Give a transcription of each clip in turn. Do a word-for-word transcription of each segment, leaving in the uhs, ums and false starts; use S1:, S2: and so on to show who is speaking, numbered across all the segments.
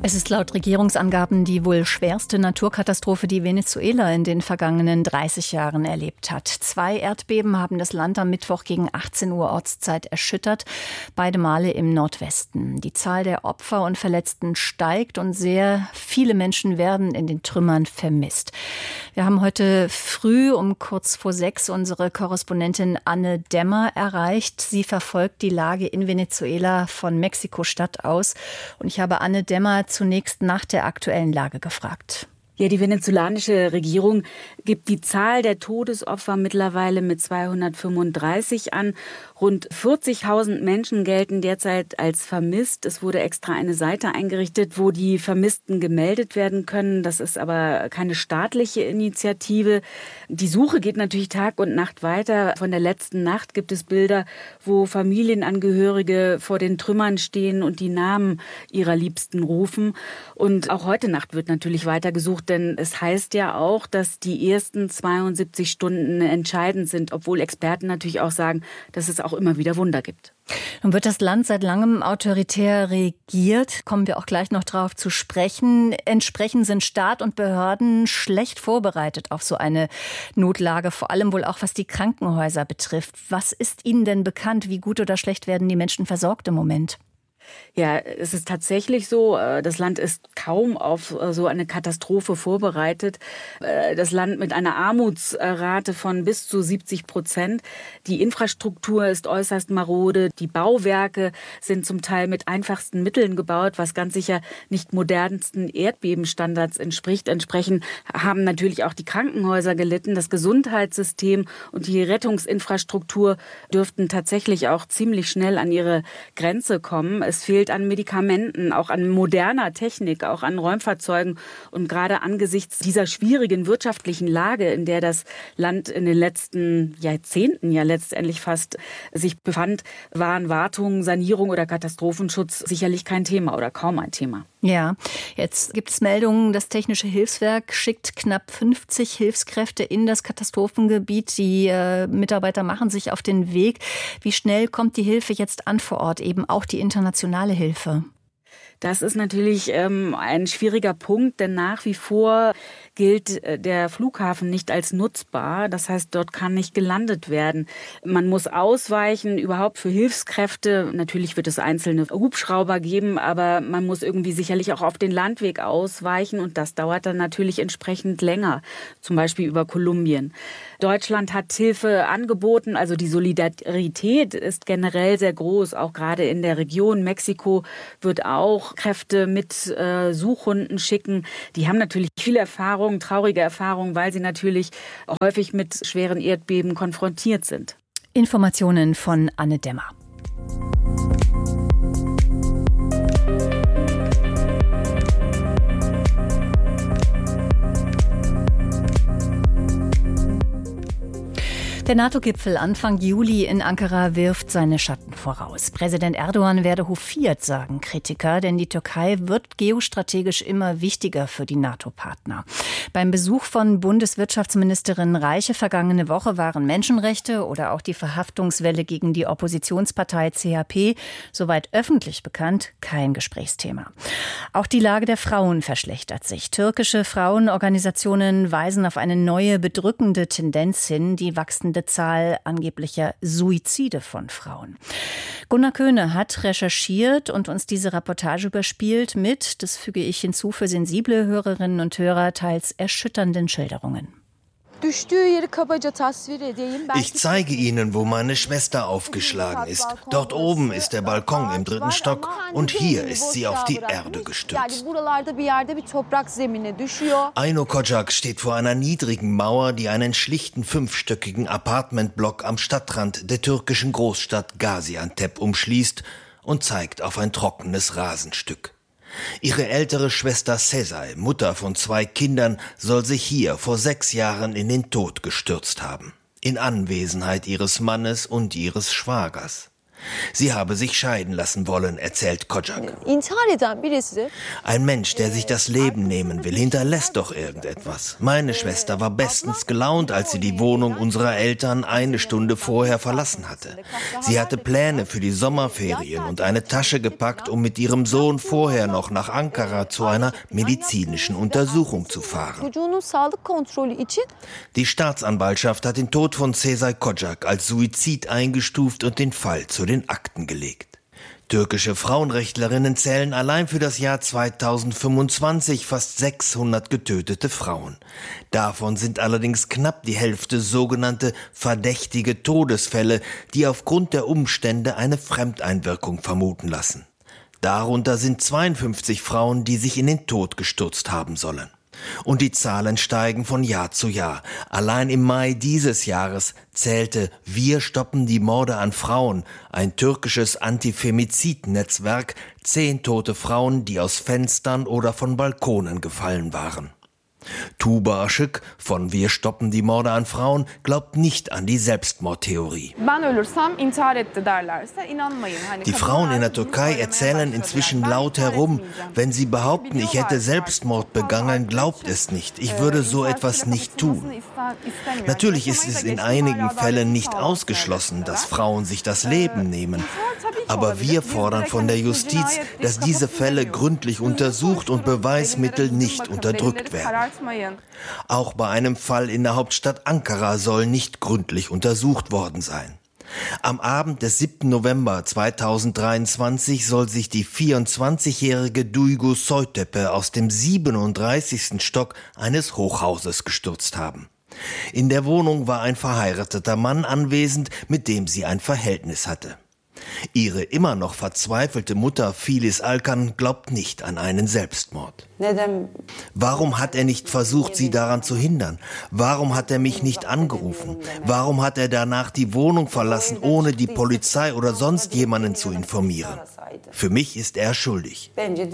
S1: Es ist laut Regierungsangaben die wohl schwerste Naturkatastrophe, die Venezuela in den vergangenen dreißig Jahren erlebt hat. Zwei Erdbeben haben das Land am Mittwoch gegen achtzehn Uhr Ortszeit erschüttert, beide Male im Nordwesten. Die Zahl der Opfer und Verletzten steigt und sehr viele Menschen werden in den Trümmern vermisst. Wir haben heute früh um kurz vor sechs unsere Korrespondentin Anne Dämmer erreicht. Sie verfolgt die Lage in Venezuela von Mexiko-Stadt aus. Und ich habe Anne Dämmer zunächst nach der aktuellen Lage gefragt.
S2: Ja, die venezolanische Regierung gibt die Zahl der Todesopfer mittlerweile mit zweihundertfünfunddreißig an. Rund vierzigtausend Menschen gelten derzeit als vermisst. Es wurde extra eine Seite eingerichtet, wo die Vermissten gemeldet werden können. Das ist aber keine staatliche Initiative. Die Suche geht natürlich Tag und Nacht weiter. Von der letzten Nacht gibt es Bilder, wo Familienangehörige vor den Trümmern stehen und die Namen ihrer Liebsten rufen. Und auch heute Nacht wird natürlich weiter gesucht. Denn es heißt ja auch, dass die ersten zweiundsiebzig Stunden entscheidend sind, obwohl Experten natürlich auch sagen, dass es auch immer wieder Wunder gibt.
S1: Nun wird das Land seit langem autoritär regiert. Kommen wir auch gleich noch drauf zu sprechen. Entsprechend sind Staat und Behörden schlecht vorbereitet auf so eine Notlage, vor allem wohl auch was die Krankenhäuser betrifft. Was ist Ihnen denn bekannt? Wie gut oder schlecht werden die Menschen versorgt im Moment?
S2: Ja, es ist tatsächlich so, das Land ist kaum auf so eine Katastrophe vorbereitet. Das Land mit einer Armutsrate von bis zu siebzig Prozent. Die Infrastruktur ist äußerst marode. Die Bauwerke sind zum Teil mit einfachsten Mitteln gebaut, was ganz sicher nicht modernsten Erdbebenstandards entspricht. Entsprechend haben natürlich auch die Krankenhäuser gelitten. Das Gesundheitssystem und die Rettungsinfrastruktur dürften tatsächlich auch ziemlich schnell an ihre Grenze kommen. Es fehlt an Medikamenten, auch an moderner Technik, auch an Räumfahrzeugen. Und gerade angesichts dieser schwierigen wirtschaftlichen Lage, in der das Land in den letzten Jahrzehnten ja letztendlich fast sich befand, waren Wartung, Sanierung oder Katastrophenschutz sicherlich kein Thema oder kaum ein Thema.
S1: Ja, jetzt gibt es Meldungen, das Technische Hilfswerk schickt knapp fünfzig Hilfskräfte in das Katastrophengebiet. Die äh, Mitarbeiter machen sich auf den Weg. Wie schnell kommt die Hilfe jetzt an vor Ort, eben auch die internationale Hilfe?
S2: Das ist natürlich ähm, ein schwieriger Punkt, denn nach wie vor gilt der Flughafen nicht als nutzbar. Das heißt, dort kann nicht gelandet werden. Man muss ausweichen, überhaupt für Hilfskräfte. Natürlich wird es einzelne Hubschrauber geben, aber man muss irgendwie sicherlich auch auf den Landweg ausweichen und das dauert dann natürlich entsprechend länger, zum Beispiel über Kolumbien. Deutschland hat Hilfe angeboten, also die Solidarität ist generell sehr groß, auch gerade in der Region. Mexiko wird auch Kräfte mit äh, Suchhunden schicken. Die haben natürlich viel Erfahrung, traurige Erfahrungen, weil sie natürlich häufig mit schweren Erdbeben konfrontiert sind.
S1: Informationen von Anne Dämmer. Der NATO-Gipfel Anfang Juli in Ankara wirft seine Schatten voraus. Präsident Erdogan werde hofiert, sagen Kritiker, denn die Türkei wird geostrategisch immer wichtiger für die NATO-Partner. Beim Besuch von Bundeswirtschaftsministerin Reiche vergangene Woche waren Menschenrechte oder auch die Verhaftungswelle gegen die Oppositionspartei C H P, soweit öffentlich bekannt, kein Gesprächsthema. Auch die Lage der Frauen verschlechtert sich. Türkische Frauenorganisationen weisen auf eine neue bedrückende Tendenz hin, die wachsende Zahl angeblicher Suizide von Frauen. Gunnar Köhne hat recherchiert und uns diese Reportage überspielt mit, das füge ich hinzu für sensible Hörerinnen und Hörer, teils erschütternden Schilderungen.
S3: Ich zeige Ihnen, wo meine Schwester aufgeschlagen ist. Dort oben ist der Balkon im dritten Stock und hier ist sie auf die Erde gestürzt. Aino Kocak steht vor einer niedrigen Mauer, die einen schlichten fünfstöckigen Apartmentblock am Stadtrand der türkischen Großstadt Gaziantep umschließt und zeigt auf ein trockenes Rasenstück. Ihre ältere Schwester Sezai, Mutter von zwei Kindern, soll sich hier vor sechs Jahren in den Tod gestürzt haben. In Anwesenheit ihres Mannes und ihres Schwagers. Sie habe sich scheiden lassen wollen, erzählt Kocak. Ein Mensch, der sich das Leben nehmen will, hinterlässt doch irgendetwas. Meine Schwester war bestens gelaunt, als sie die Wohnung unserer Eltern eine Stunde vorher verlassen hatte. Sie hatte Pläne für die Sommerferien und eine Tasche gepackt, um mit ihrem Sohn vorher noch nach Ankara zu einer medizinischen Untersuchung zu fahren. Die Staatsanwaltschaft hat den Tod von Sezai Kocak als Suizid eingestuft und den Fall zu den Akten gelegt. Türkische Frauenrechtlerinnen zählen allein für das Jahr zweitausendfünfundzwanzig fast sechshundert getötete Frauen. Davon sind allerdings knapp die Hälfte sogenannte verdächtige Todesfälle, die aufgrund der Umstände eine Fremdeinwirkung vermuten lassen. Darunter sind zweiundfünfzig Frauen, die sich in den Tod gestürzt haben sollen. Und die Zahlen steigen von Jahr zu Jahr. Allein im Mai dieses Jahres zählte Wir stoppen die Morde an Frauen, ein türkisches Antifemizid-Netzwerk, zehn tote Frauen, die aus Fenstern oder von Balkonen gefallen waren. Tuba Aşık von Wir stoppen die Morde an Frauen glaubt nicht an die Selbstmordtheorie. Die Frauen in der Türkei erzählen inzwischen laut herum, wenn sie behaupten, ich hätte Selbstmord begangen, glaubt es nicht. Ich würde so etwas nicht tun. Natürlich ist es in einigen Fällen nicht ausgeschlossen, dass Frauen sich das Leben nehmen. Aber wir fordern von der Justiz, dass diese Fälle gründlich untersucht und Beweismittel nicht unterdrückt werden. Auch bei einem Fall in der Hauptstadt Ankara soll nicht gründlich untersucht worden sein. Am Abend des siebten November zweitausenddreiundzwanzig soll sich die vierundzwanzigjährige Duygu Soytepe aus dem siebenunddreißigsten Stock eines Hochhauses gestürzt haben. In der Wohnung war ein verheirateter Mann anwesend, mit dem sie ein Verhältnis hatte. Ihre immer noch verzweifelte Mutter Filiz Alkan glaubt nicht an einen Selbstmord. Warum hat er nicht versucht, sie daran zu hindern? Warum hat er mich nicht angerufen? Warum hat er danach die Wohnung verlassen, ohne die Polizei oder sonst jemanden zu informieren? Für mich ist er schuldig.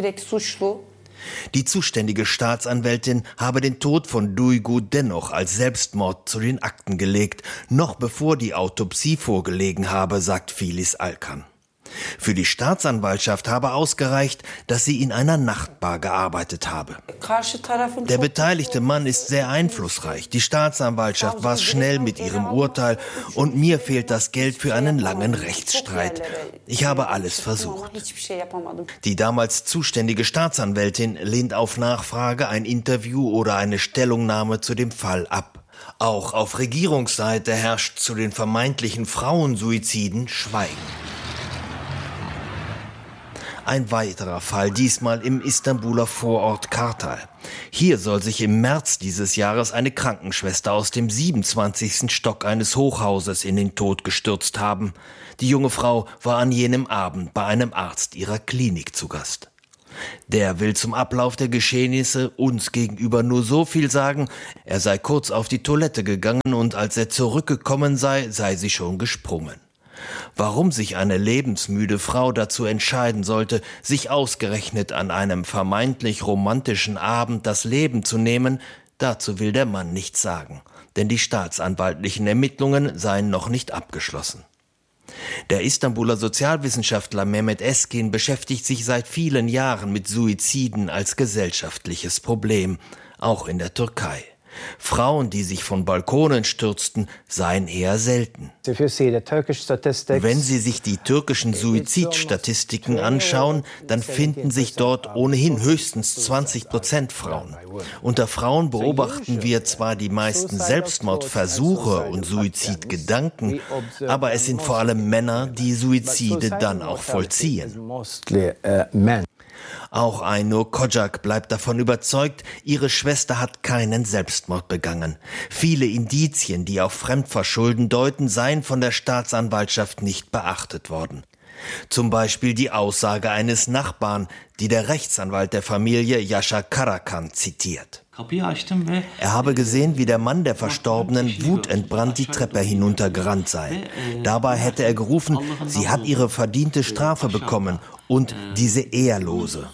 S3: Die zuständige Staatsanwältin habe den Tod von Duygu dennoch als Selbstmord zu den Akten gelegt, noch bevor die Autopsie vorgelegen habe, sagt Filiz Alkan. Für die Staatsanwaltschaft habe ausgereicht, dass sie in einer Nachtbar gearbeitet habe. Der beteiligte Mann ist sehr einflussreich. Die Staatsanwaltschaft war schnell mit ihrem Urteil und mir fehlt das Geld für einen langen Rechtsstreit. Ich habe alles versucht. Die damals zuständige Staatsanwältin lehnt auf Nachfrage ein Interview oder eine Stellungnahme zu dem Fall ab. Auch auf Regierungsseite herrscht zu den vermeintlichen Frauensuiziden Schweigen. Ein weiterer Fall, diesmal im Istanbuler Vorort Kartal. Hier soll sich im März dieses Jahres eine Krankenschwester aus dem siebenundzwanzigsten Stock eines Hochhauses in den Tod gestürzt haben. Die junge Frau war an jenem Abend bei einem Arzt ihrer Klinik zu Gast. Der will zum Ablauf der Geschehnisse uns gegenüber nur so viel sagen, er sei kurz auf die Toilette gegangen und als er zurückgekommen sei, sei sie schon gesprungen. Warum sich eine lebensmüde Frau dazu entscheiden sollte, sich ausgerechnet an einem vermeintlich romantischen Abend das Leben zu nehmen, dazu will der Mann nichts sagen, denn die staatsanwaltlichen Ermittlungen seien noch nicht abgeschlossen. Der Istanbuler Sozialwissenschaftler Mehmet Eskin beschäftigt sich seit vielen Jahren mit Suiziden als gesellschaftliches Problem, auch in der Türkei. Frauen, die sich von Balkonen stürzten, seien eher selten. Wenn Sie sich die türkischen Suizidstatistiken anschauen, dann finden sich dort ohnehin höchstens zwanzig Prozent Frauen. Unter Frauen beobachten wir zwar die meisten Selbstmordversuche und Suizidgedanken, aber es sind vor allem Männer, die Suizide dann auch vollziehen. Auch Aynur Kocak bleibt davon überzeugt, ihre Schwester hat keinen Selbstmord begangen. Viele Indizien, die auf Fremdverschulden deuten, seien von der Staatsanwaltschaft nicht beachtet worden. Zum Beispiel die Aussage eines Nachbarn, die der Rechtsanwalt der Familie Yaşar Karakan zitiert. Er habe gesehen, wie der Mann der Verstorbenen wutentbrannt die Treppe hinuntergerannt sei. Dabei hätte er gerufen, sie hat ihre verdiente Strafe bekommen und diese Ehrlose.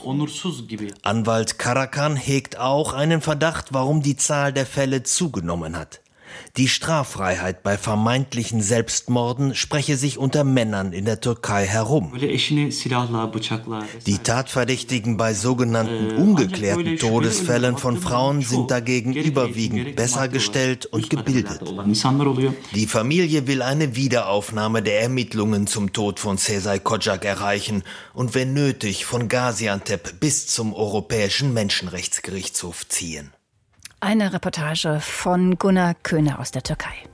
S3: Anwalt Karakan hegt auch einen Verdacht, warum die Zahl der Fälle zugenommen hat. Die Straffreiheit bei vermeintlichen Selbstmorden spreche sich unter Männern in der Türkei herum. Die Tatverdächtigen bei sogenannten ungeklärten Todesfällen von Frauen sind dagegen überwiegend besser gestellt und gebildet. Die Familie will eine Wiederaufnahme der Ermittlungen zum Tod von Sezai Kocak erreichen und wenn nötig von Gaziantep bis zum Europäischen Menschenrechtsgerichtshof ziehen.
S1: Eine Reportage von Gunnar Köhne aus der Türkei.